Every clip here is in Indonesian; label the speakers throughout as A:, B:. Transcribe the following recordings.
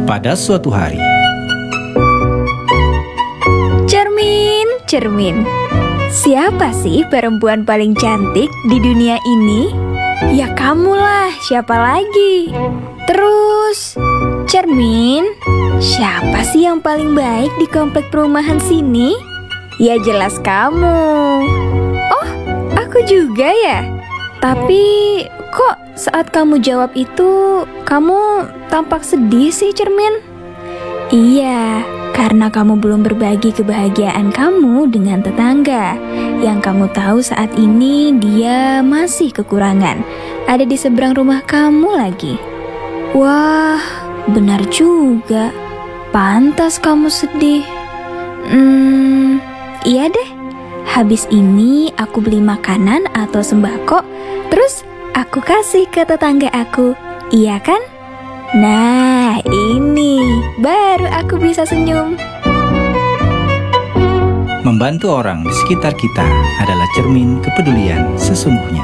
A: Pada suatu hari,
B: cermin. Siapa sih perempuan paling cantik di dunia ini? Ya kamulah, siapa lagi? Terus, cermin, siapa sih yang paling baik di komplek perumahan sini? Ya jelas kamu. Oh, aku juga ya? Tapi kok saat kamu jawab itu, kamu tampak sedih sih, cermin? Iya, karena kamu belum berbagi kebahagiaan kamu dengan tetangga. Yang kamu tahu saat ini dia masih kekurangan. Ada di seberang rumah kamu lagi. Wah, benar juga. Pantas kamu sedih. Iya deh. Habis ini aku beli makanan atau sembako, terus aku kasih ke tetangga aku. Iya kan? Nah, ini baru aku bisa senyum.
A: membantu orang di sekitar kita adalah cermin kepedulian sesungguhnya.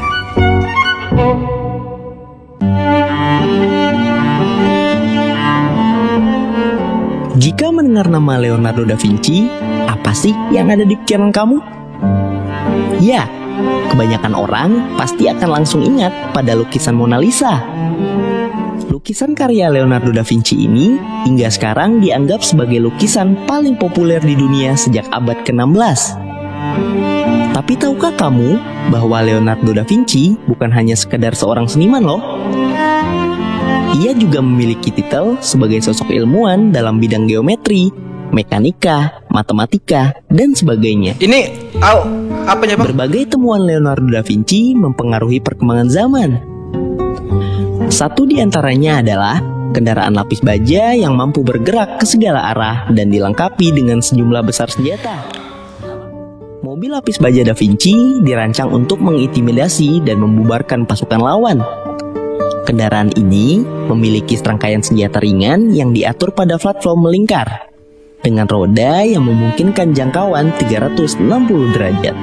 C: Jika mendengar nama Leonardo da Vinci, apa sih yang ada di pikiran kamu? Ya, kebanyakan orang pasti akan langsung ingat pada lukisan Mona Lisa. Lukisan karya Leonardo da Vinci ini hingga sekarang dianggap sebagai lukisan paling populer di dunia sejak abad ke-16. Tapi tahukah kamu bahwa Leonardo da Vinci bukan hanya sekedar seorang seniman loh? Ia juga memiliki titel sebagai sosok ilmuwan dalam bidang geometri, mekanika, matematika, dan sebagainya.
D: Ini apanya, Bang?
C: Berbagai temuan Leonardo da Vinci mempengaruhi perkembangan zaman. Satu di antaranya adalah kendaraan lapis baja yang mampu bergerak ke segala arah dan dilengkapi dengan sejumlah besar senjata. Mobil lapis baja da Vinci dirancang untuk mengintimidasi dan membubarkan pasukan lawan. Kendaraan ini memiliki serangkaian senjata ringan yang diatur pada platform melingkar dengan roda yang memungkinkan jangkauan 360 derajat.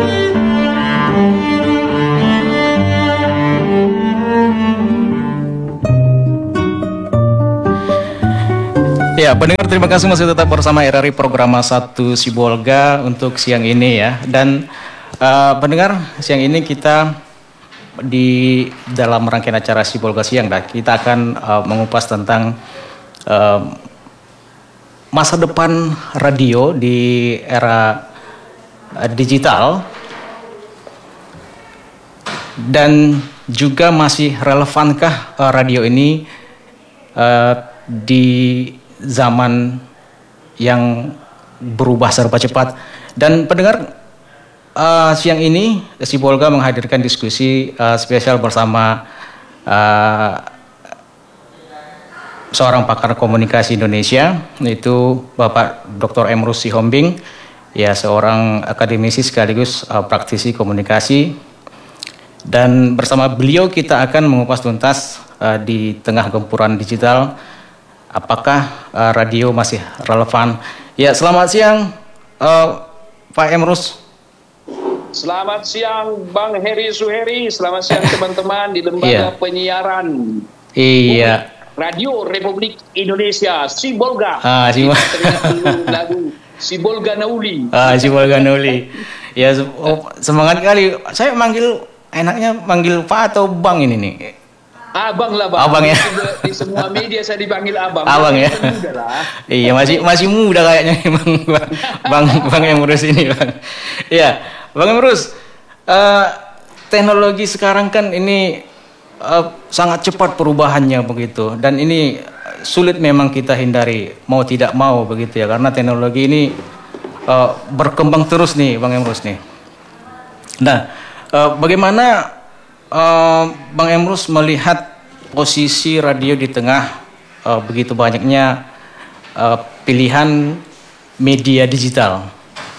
D: Ya, pendengar, terima kasih masih tetap bersama RRI Program 1 Sibolga untuk siang ini ya. Dan pendengar, siang ini kita di dalam rangkaian acara Sibolga Siang, kita akan mengupas tentang masa depan radio di era digital dan juga masih relevankah radio ini di zaman yang berubah serba cepat. Dan pendengar, siang ini Sibolga menghadirkan diskusi spesial bersama seorang pakar komunikasi Indonesia, yaitu Bapak Dr. Emrus Sihombing, ya, seorang akademisi sekaligus praktisi komunikasi. Dan bersama beliau kita akan mengupas tuntas di tengah gempuran digital, apakah radio masih relevan? Ya, selamat siang Pak Emrus.
E: Selamat siang Bang Heri Suheri, selamat siang teman-teman di lembaga penyiaran Radio Republik Indonesia, Sibolga. Teringat dulu lagu Sibolga Nauli.
D: Sibolga Nauli. Ya, semangat kali. Saya enaknya manggil Pak atau Bang ini nih?
E: Abang lah, Bang.
D: Abang ya.
E: Di semua media saya dipanggil Abang.
D: Abang ya. Iya, masih muda kayaknya Bang Emrus ini, Bang. Iya, Bang Emrus. Teknologi sekarang kan ini sangat cepat perubahannya begitu, dan ini sulit memang kita hindari mau tidak mau begitu ya, karena teknologi ini berkembang terus nih, Bang Emrus nih. Nah, bagaimana Bang Emrus melihat posisi radio di tengah begitu banyaknya pilihan media digital?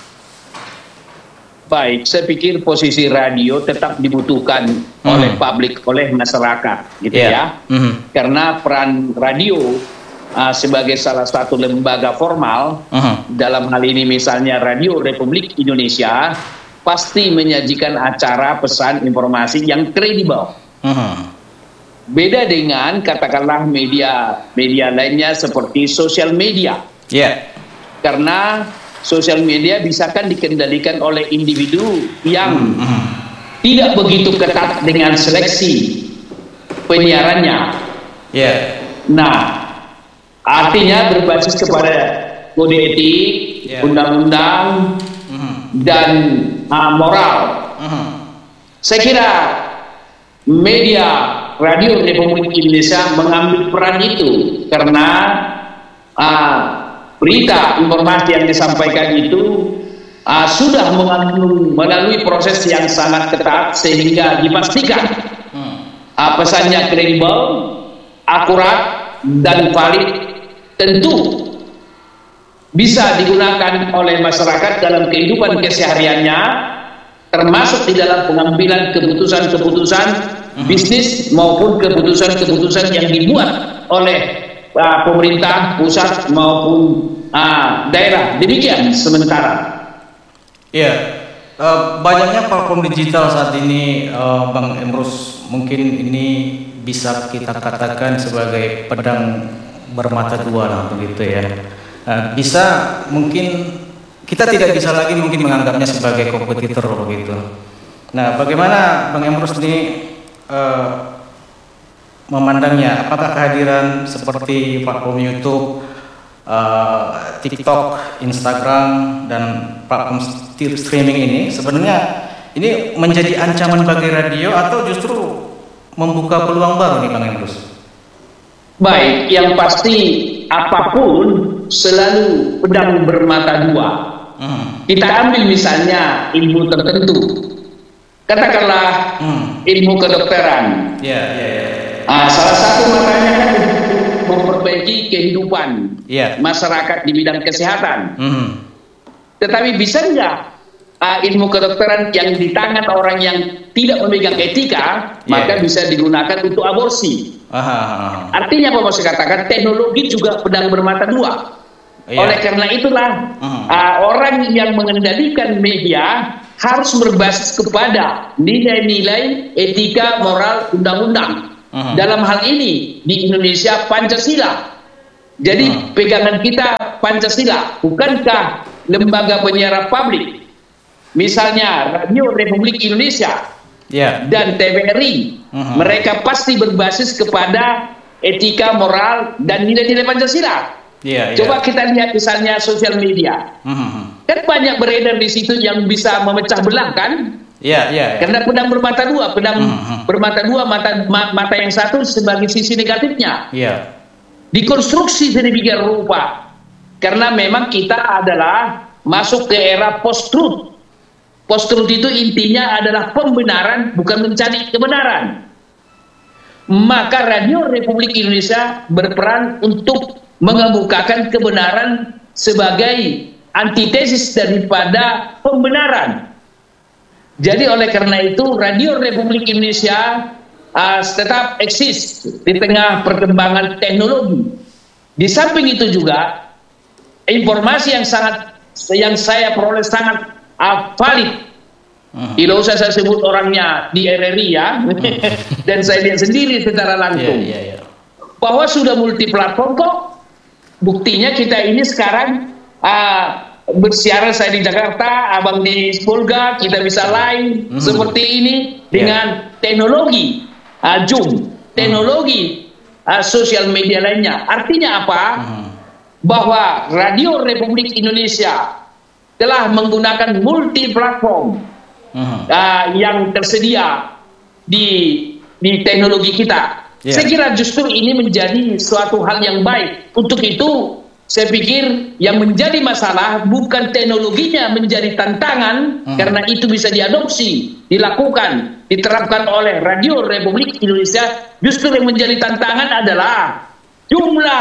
E: Baik, saya pikir posisi radio tetap dibutuhkan oleh publik, oleh masyarakat, gitu ya. Karena peran radio sebagai salah satu lembaga formal, dalam hal ini misalnya Radio Republik Indonesia, pasti menyajikan acara, pesan, informasi yang kredibel. Beda dengan katakanlah media lainnya seperti sosial media. Karena sosial media bisa kan dikendalikan oleh individu yang tidak begitu ketat dengan seleksi penyiarannya. Nah, artinya berbasis kepada kode etik, undang-undang, dan moral. Saya kira media Radio Republik Indonesia mengambil peran itu karena berita informasi yang disampaikan itu sudah melalui proses yang sangat ketat sehingga dipastikan pesannya kredibel, akurat, dan valid, tentu bisa digunakan oleh masyarakat dalam kehidupan kesehariannya, termasuk di dalam pengambilan keputusan-keputusan bisnis maupun keputusan-keputusan yang dibuat oleh pemerintah pusat maupun daerah. Demikian sementara.
D: Banyaknya platform digital saat ini, Bang Emrus, mungkin ini bisa kita katakan sebagai pedang bermata dua lah begitu ya. Bisa mungkin kita tidak bisa lagi mungkin menganggapnya sebagai kompetitor begitu. Nah, bagaimana Bang Emrus ini memandangnya? Apakah kehadiran seperti platform YouTube, TikTok, Instagram, dan platform streaming ini sebenarnya ini menjadi ancaman bagi radio atau justru membuka peluang baru nih Bang Emrus?
E: Baik, yang pasti apapun selalu pedang bermata dua. Kita ambil misalnya ilmu tertentu, katakanlah ilmu kedokteran. Salah satu matanya kan memperbaiki kehidupan masyarakat di bidang kesehatan. Tetapi bisa enggak ilmu kedokteran yang di tangan orang yang tidak memegang etika maka bisa digunakan untuk aborsi? Artinya apa maksud katakan, teknologi juga pedang bermata dua. Oleh karena itulah orang yang mengendalikan media harus berbasis kepada nilai-nilai etika, moral, undang-undang. Dalam hal ini di Indonesia Pancasila. Jadi pegangan kita Pancasila. Bukankah lembaga penyiaran publik, misalnya Radio Republik Indonesia dan TVRI, mereka pasti berbasis kepada etika, moral, dan nilai-nilai Pancasila. Coba kita lihat misalnya sosial media, kan banyak beredar di situ yang bisa memecah belah kan? Karena pedang bermata dua, bermata dua, mata yang satu sebagai sisi negatifnya. Dikonstruksi sedemikian rupa, karena memang kita adalah masuk ke era post-truth. Post-truth itu intinya adalah pembenaran, bukan mencari kebenaran. Maka Radio Republik Indonesia berperan untuk mengemukakan kebenaran sebagai antitesis daripada pembenaran. Jadi oleh karena itu Radio Republik Indonesia tetap eksis di tengah perkembangan teknologi. Di samping itu juga informasi yang saya peroleh sangat valid. Tidak usah saya sebut orangnya di RRI ya, dan saya lihat sendiri secara langsung bahwa sudah multi platform kok. Buktinya kita ini sekarang bersiaran, saya di Jakarta, abang di Polga, kita bisa live seperti ini dengan teknologi Zoom, teknologi sosial media lainnya. Artinya apa? Bahwa Radio Republik Indonesia telah menggunakan multi platform yang tersedia di teknologi kita. Saya kira justru ini menjadi suatu hal yang baik. Untuk itu saya pikir yang menjadi masalah bukan teknologinya menjadi tantangan, karena itu bisa diadopsi, dilakukan, diterapkan oleh Radio Republik Indonesia. Justru yang menjadi tantangan adalah jumlah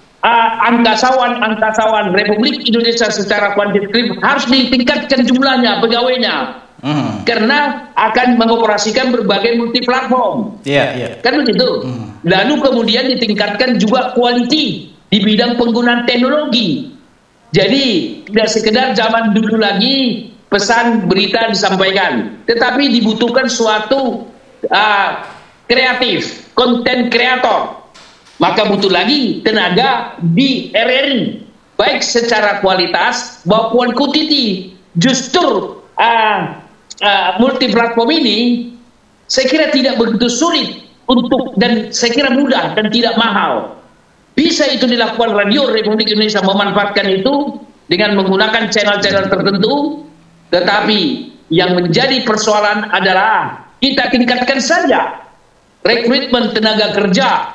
E: angkasawan Republik Indonesia secara kuantitatif harus ditingkatkan jumlahnya, pegawainya. Karena akan mengoperasikan berbagai multi platform, kan begitu. Lalu kemudian ditingkatkan juga quality di bidang penggunaan teknologi. Jadi tidak sekedar zaman dulu lagi pesan berita disampaikan, tetapi dibutuhkan suatu kreatif, konten kreator. Maka butuh lagi tenaga di RRI, baik secara kualitas maupun kuantiti. Justru multi platform ini saya kira tidak begitu sulit untuk, dan saya kira mudah dan tidak mahal. Bisa itu dilakukan Radio Republik Indonesia memanfaatkan itu dengan menggunakan channel-channel tertentu, tetapi yang menjadi persoalan adalah kita tingkatkan saja rekrutmen tenaga kerja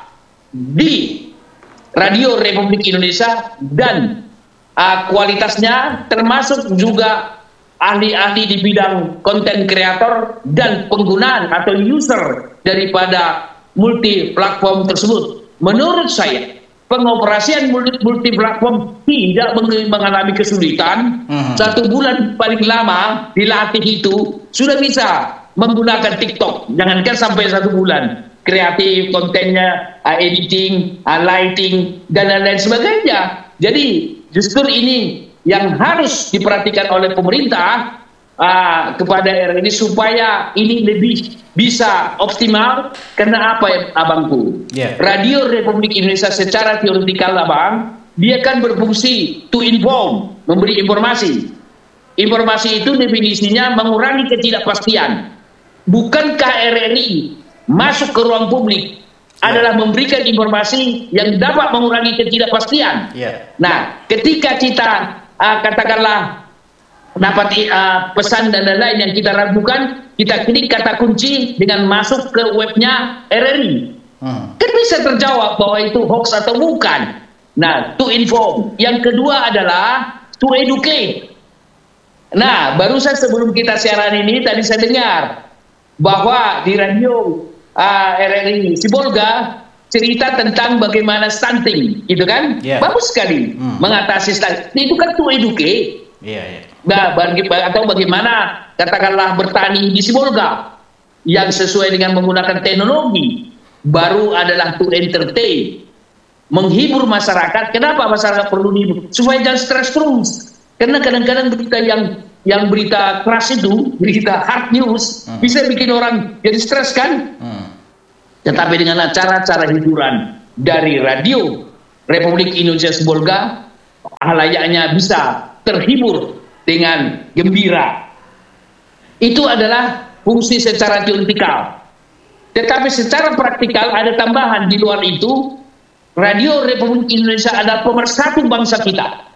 E: di Radio Republik Indonesia dan kualitasnya, termasuk juga ahli-ahli di bidang konten kreator dan penggunaan atau user daripada multi platform tersebut. Menurut saya pengoperasian multi platform tidak mengalami kesulitan. 1 bulan paling lama dilatih itu sudah bisa menggunakan TikTok. Jangankan sampai 1 bulan. Kreatif, kontennya, editing, lighting, dan lain-lain sebagainya. Jadi justru ini yang harus diperhatikan oleh pemerintah kepada RRI supaya ini lebih bisa optimal. Karena apa ya abangku? Radio Republik Indonesia secara teoretikal abang, dia kan berfungsi to inform, memberi informasi. Informasi itu definisinya mengurangi ketidakpastian. Bukankah RRI masuk ke ruang publik adalah memberikan informasi yang dapat mengurangi ketidakpastian? Nah, ketika kita katakanlah dapat pesan dan lain-lain yang kita ragukan, kita klik kata kunci dengan masuk ke webnya RRI. Kan bisa terjawab bahwa itu hoax atau bukan. Nah, to inform. Yang kedua adalah to educate. Nah, barusan sebelum kita siaran ini tadi saya dengar bahwa di radio RRI Sibolga cerita tentang bagaimana stunting, gitu kan? Bagus sekali mengatasi stunting. Itu kan to educate. Nah, atau bagaimana katakanlah bertani di Sibolga yang sesuai dengan menggunakan teknologi. Baru adalah to entertain, menghibur masyarakat. Kenapa masyarakat perlu dihibur? Supaya jangan stres terus. Karena kadang-kadang berita yang berita keras itu, berita hard news, bisa bikin orang jadi stres kan? Tetapi dengan acara-acara hiburan dari Radio Republik Indonesia Sibolga, halayaknya bisa terhibur dengan gembira. Itu adalah fungsi secara teoretikal. Tetapi secara praktikal ada tambahan di luar itu. Radio Republik Indonesia adalah pemersatu bangsa kita.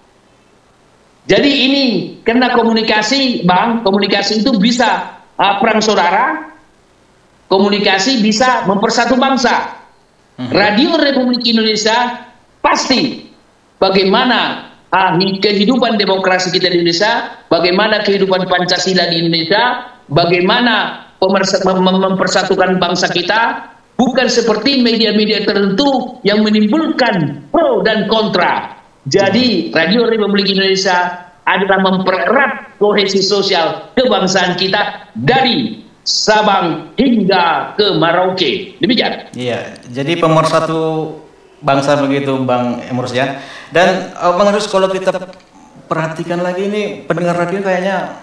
E: Jadi ini karena komunikasi, Bang, komunikasi itu bisa perang saudara, komunikasi bisa mempersatu bangsa. Radio Republik Indonesia pasti bagaimana kehidupan demokrasi kita di Indonesia, bagaimana kehidupan Pancasila di Indonesia, bagaimana mempersatukan bangsa kita, bukan seperti media-media tertentu yang menimbulkan pro dan kontra. Jadi Radio Republik Indonesia adalah mempererat kohesi sosial kebangsaan kita dari Sabang hingga ke Merauke. Demikian.
D: Iya, jadi pemersatu bangsa begitu Bang Emrus ya. Dan Bang Emrus, kalau kita perhatikan lagi ini pendengar radio kayaknya,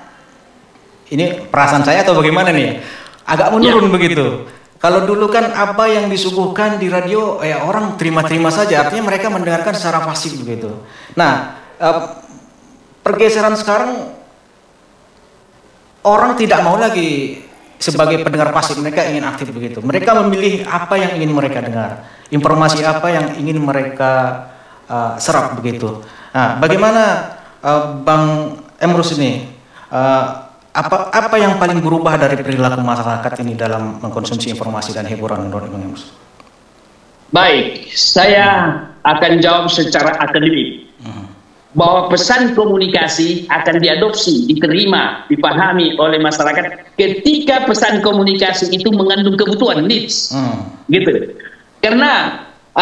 D: ini perasaan saya atau bagaimana nih? Agak menurun begitu. Kalau dulu kan apa yang disuguhkan di radio orang terima-terima saja, artinya mereka mendengarkan secara pasif begitu. Nah, pergeseran sekarang orang tidak mau lagi sebagai pendengar pasif, mereka ingin aktif begitu. Mereka memilih apa yang ingin mereka dengar, informasi apa yang ingin mereka serap begitu. Nah, bagaimana Bang Emrus ini, apa yang paling berubah dari perilaku masyarakat ini dalam mengkonsumsi informasi dan hiburan menurut Bang Emrus?
E: Baik, saya akan jawab secara akademik. Bahwa pesan komunikasi akan diadopsi, diterima, dipahami oleh masyarakat ketika pesan komunikasi itu mengandung kebutuhan, needs, gitu. Karena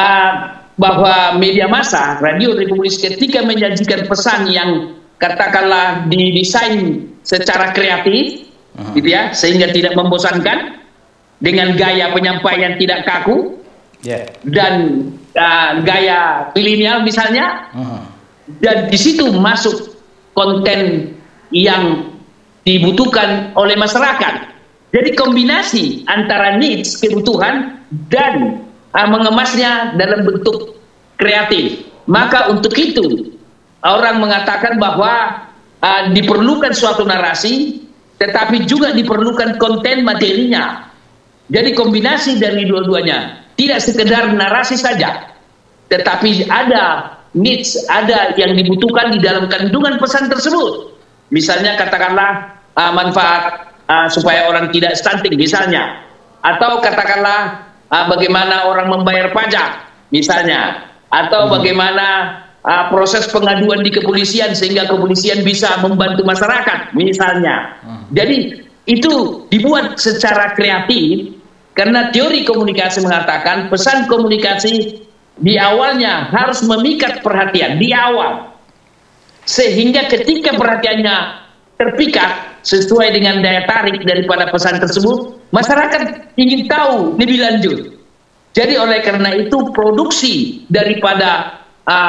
E: bahwa media massa, Radio Republik ketika menyajikan pesan yang katakanlah didesain secara kreatif, gitu ya, sehingga tidak membosankan, dengan gaya penyampaian tidak kaku, dan gaya milenial misalnya. Dan di situ masuk konten yang dibutuhkan oleh masyarakat. Jadi kombinasi antara needs, kebutuhan, dan mengemasnya dalam bentuk kreatif. Maka untuk itu orang mengatakan bahwa diperlukan suatu narasi, tetapi juga diperlukan konten materinya. Jadi kombinasi dari dua-duanya, tidak sekedar narasi saja, tetapi ada needs, ada yang dibutuhkan di dalam kandungan pesan tersebut. Misalnya katakanlah manfaat supaya orang tidak stunting misalnya, atau katakanlah bagaimana orang membayar pajak misalnya, atau bagaimana proses pengaduan di kepolisian sehingga kepolisian bisa membantu masyarakat misalnya. Jadi itu dibuat secara kreatif karena teori komunikasi mengatakan pesan komunikasi di awalnya harus memikat perhatian di awal, sehingga ketika perhatiannya terpikat sesuai dengan daya tarik daripada pesan tersebut, masyarakat ingin tahu lebih lanjut. Jadi oleh karena itu produksi daripada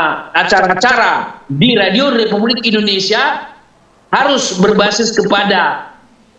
E: acara-acara di Radio Republik Indonesia harus berbasis kepada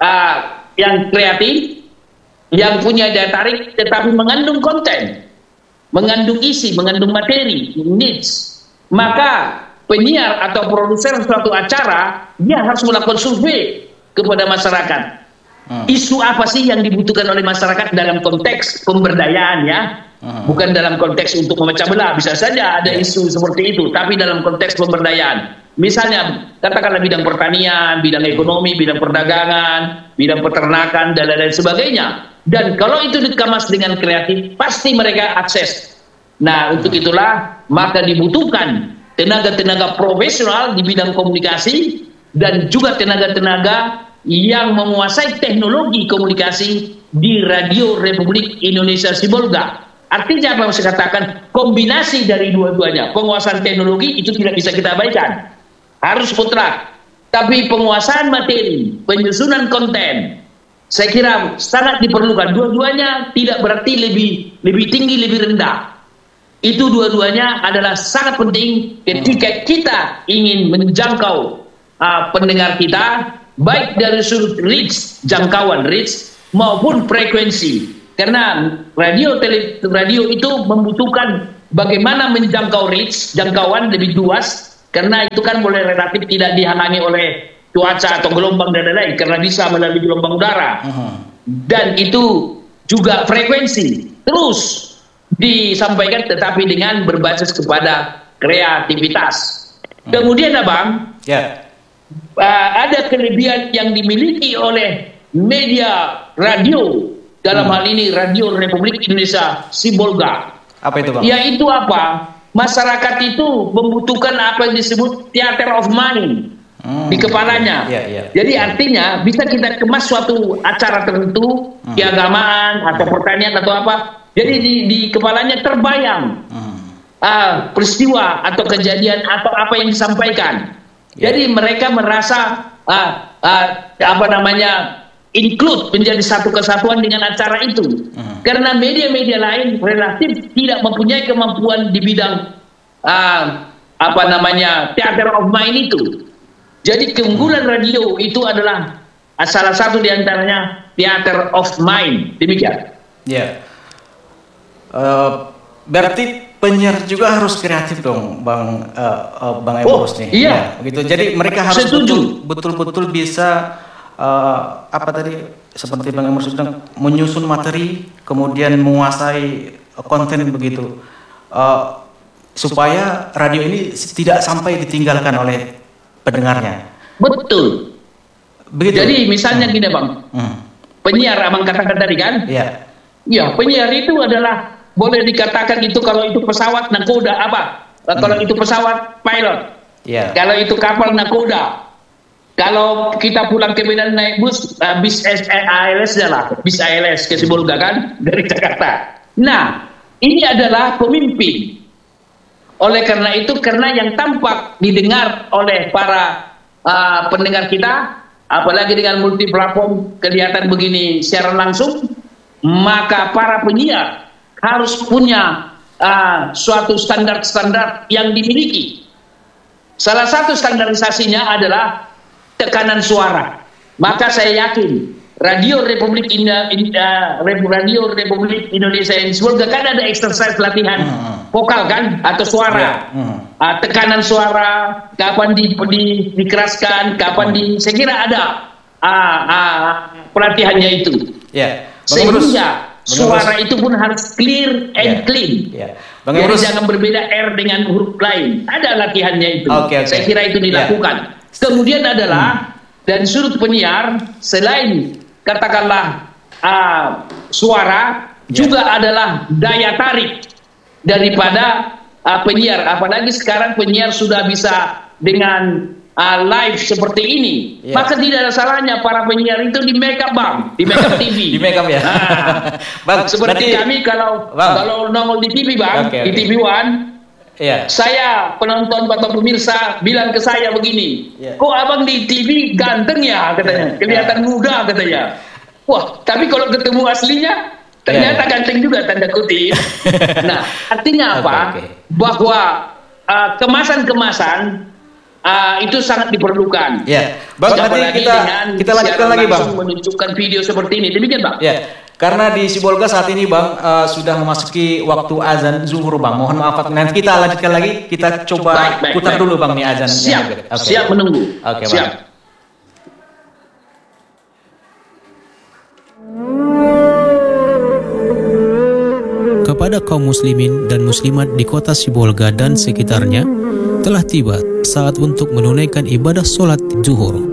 E: yang kreatif, yang punya daya tarik, tetapi mengandung konten, mengandung isi, mengandung materi, needs. Maka penyiar atau produser suatu acara, dia harus melakukan survei kepada masyarakat. Isu apa sih yang dibutuhkan oleh masyarakat dalam konteks pemberdayaan ya, bukan dalam konteks untuk memecah belah. Bisa saja ada isu seperti itu, tapi dalam konteks pemberdayaan. Misalnya katakanlah bidang pertanian, bidang ekonomi, bidang perdagangan, bidang peternakan dan lain sebagainya. Dan kalau itu dikemas dengan kreatif, pasti mereka akses. Nah, untuk itulah maka dibutuhkan tenaga-tenaga profesional di bidang komunikasi dan juga tenaga-tenaga yang menguasai teknologi komunikasi di Radio Republik Indonesia Sibolga. Artinya apa yang saya katakan? Kombinasi dari dua-duanya. Penguasaan teknologi itu tidak bisa kita abaikan, harus mutlak. Tapi penguasaan materi, penyusunan konten, saya kira sangat diperlukan. Dua-duanya tidak berarti lebih tinggi, lebih rendah. Itu dua-duanya adalah sangat penting ketika kita ingin menjangkau pendengar kita, baik dari sudut reach, jangkauan reach, maupun frekuensi. Karena radio itu membutuhkan bagaimana menjangkau reach, jangkauan lebih luas, karena itu kan boleh relatif tidak dihalangi oleh cuaca atau gelombang dan lain-lain, karena bisa melalui gelombang udara. Dan itu juga frekuensi terus disampaikan, tetapi dengan berbasis kepada kreativitas. Kemudian Abang, ada kelebihan yang dimiliki oleh media radio, dalam hal ini Radio Republik Indonesia Sibolga.
D: Apa itu Bang?
E: Yaitu apa? Masyarakat itu membutuhkan apa yang disebut theater of mind di kepalanya. Jadi artinya bisa kita kemas suatu acara tertentu, keagamaan atau pertanian atau apa. Jadi di kepalanya terbayang peristiwa atau kejadian atau apa yang disampaikan. Jadi mereka merasa include, menjadi satu kesatuan dengan acara itu. Karena media-media lain relatif tidak mempunyai kemampuan di bidang theater of mind itu. Jadi keunggulan radio itu adalah salah satu diantaranya theater of mind. Demikian.
D: Berarti penyiar juga harus kreatif dong, Bang Emrus nih.
E: Iya.
D: Gitu. Jadi mereka harus betul-betul bisa seperti Bang Emrus bilang, menyusun materi, kemudian menguasai konten begitu, supaya radio ini tidak sampai ditinggalkan oleh pendengarnya.
E: Betul. Begitu. Jadi misalnya gini Bang, penyiar Abang katakan tadi kan? Iya, penyiar itu adalah boleh dikatakan itu kalau itu pesawat nakoda apa? Kalau itu pesawat pilot. Kalau itu kapal nakoda. Kalau kita pulang ke Medan naik bus, bis ALS adalah bis ALS ke Sibolga kan dari Jakarta. Nah, ini adalah pemimpin. Oleh karena itu, karena yang tampak didengar oleh para pendengar kita, apalagi dengan multi platform kelihatan begini secara langsung, maka para penyiar harus punya suatu standar-standar yang dimiliki. Salah satu standarisasinya adalah tekanan suara. Maka saya yakin Radio Republik Indonesia yang Sibolga kan ada exercise latihan vokal kan atau suara, tekanan suara, kapan dikeraskan, kapan saya kira ada pelatihannya itu. Sehingga suara itu pun harus clear and clean. Jadi jangan berbeda R dengan huruf lain. Ada latihannya itu. Saya kira itu dilakukan. Kemudian adalah dari sudut penyiar, selain katakanlah suara, juga adalah daya tarik daripada penyiar. Apalagi sekarang penyiar sudah bisa dengan live seperti ini. Maka tidak ada salahnya para penyiar itu di make up bang, di make up TV.
D: Di make up ya. Bang,
E: seperti kami kalau nongol di TV bang, di TV One. Saya penonton atau pemirsa bilang ke saya begini, kok abang di TV ganteng ya katanya, kelihatan muda katanya. Wah, tapi kalau ketemu aslinya ternyata ganteng juga tanda kutip. Nah, artinya apa? Bahwa kemasan-kemasan itu sangat diperlukan.
D: Bang, nanti kita lanjutkan lagi bang.
E: Menunjukkan video seperti ini, demikian bang.
D: Karena di Sibolga saat ini bang sudah memasuki waktu azan zuhur bang. Mohon maaf, nanti kita lanjutkan lagi. Kita coba putar dulu bang nih azan.
E: Siap menunggu. Siap.
F: Kepada kaum muslimin dan muslimat di kota Sibolga dan sekitarnya, telah tiba saat untuk menunaikan ibadah sholat zuhur.